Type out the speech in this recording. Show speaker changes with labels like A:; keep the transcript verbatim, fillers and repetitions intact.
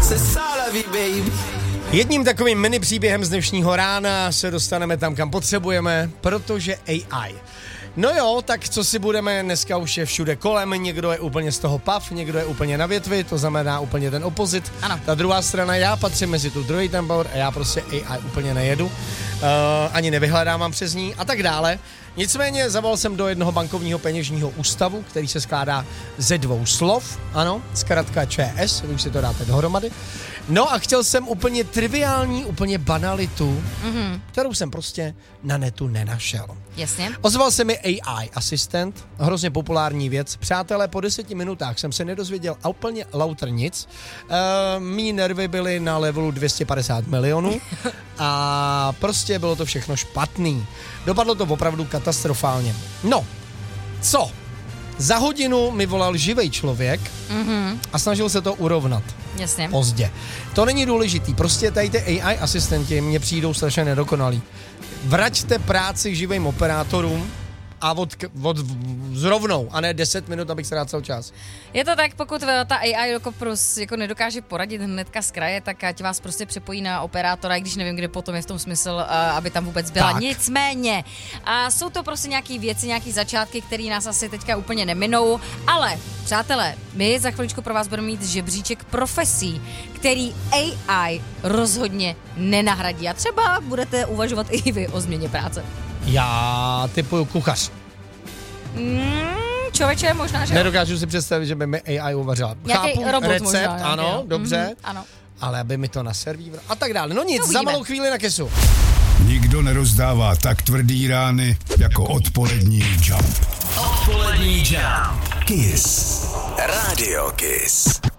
A: Jedním takovým mini příběhem z dnešního rána se dostaneme tam, kam potřebujeme, protože A I. No jo, tak co si budeme, dneska už je všude kolem, někdo je úplně z toho pav, někdo je úplně na větvi, to znamená úplně ten opozit.
B: Ano.
A: Ta druhá strana, já patřím mezi tu druhý ten power a já prostě A I úplně nejedu, uh, ani nevyhledávám přes ní a tak dále. Nicméně zavolal jsem do jednoho bankovního peněžního ústavu, který se skládá ze dvou slov, ano, zkrátka ČS, když si to dáte dohromady. No a chtěl jsem úplně triviální, úplně banalitu, mm-hmm. kterou jsem prostě na netu nenašel.
B: Jasně.
A: Ozval se mi A I asistent, hrozně populární věc. Přátelé, po deseti minutách jsem se nedozvěděl úplně lauter nic. E, mý nervy byly na levelu dvě stě padesát milionů a prostě bylo to všechno špatný. Dopadlo to opravdu katastrofálně. No, co? Za hodinu mi volal živej člověk mm-hmm. a snažil se to urovnat.
B: Jasně.
A: Pozdě. To není důležitý, prostě tady ty A I asistenti mně přijdou strašně nedokonalí. Vraťte práci živým operátorům a od, od zrovnou, a ne deset minut, abych se dál celý čas.
B: Je to tak, pokud ta A I jako, prostě, jako nedokáže poradit hnedka z kraje, tak ať vás prostě přepojí na operátora, i když nevím, kde potom je v tom smysl, aby tam vůbec byla. Tak. Nicméně, a jsou to prostě nějaký věci, nějaký začátky, které nás asi teďka úplně neminou, ale přátelé, my za chviličku pro vás budeme mít žebříček profesí, který A I rozhodně nenahradí a třeba budete uvažovat i vy o změně práce.
A: Já typuju kuchař.
B: Mm, člověče, možná, že
A: nedokážu si představit, že by mi A I uvařila.
B: Nějaký
A: Chápu
B: robot
A: recept,
B: možná,
A: ano,
B: jo.
A: dobře,
B: mm-hmm, ano.
A: ale aby mi to naservíval a tak dále. No nic,
B: no,
A: za malou chvíli na kesu.
C: Nikdo nerozdává tak tvrdý rány jako odpolední Jump.
D: Odpolední Jump. Kiss. Radio Kiss.